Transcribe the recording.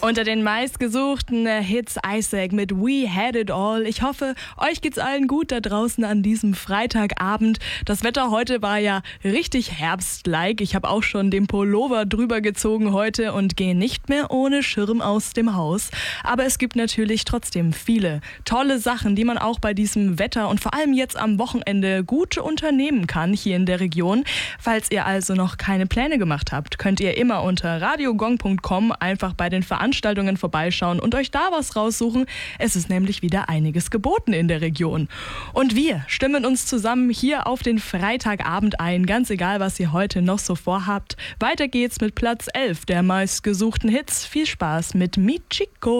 Unter den meistgesuchten Hits Isaac mit We Had It All. Ich hoffe, euch geht's allen gut da draußen an diesem Freitagabend. Das Wetter heute war ja richtig herbstlike. Ich habe auch schon den Pullover drüber gezogen heute und gehe nicht mehr ohne Schirm aus dem Haus. Aber es gibt natürlich trotzdem viele tolle Sachen, die man auch bei diesem Wetter und vor allem jetzt am Wochenende gut unternehmen kann hier in der Region. Falls ihr also noch keine Pläne gemacht habt, könnt ihr immer unter radiogong.com einfach bei den Veranstaltungen vorbeischauen und euch da was raussuchen. Es ist nämlich wieder einiges geboten in der Region. Und wir stimmen uns zusammen hier auf den Freitagabend ein, ganz egal, was ihr heute noch so vorhabt. Weiter geht's mit Platz 11 der meistgesuchten Hits. Viel Spaß mit Mi Chico.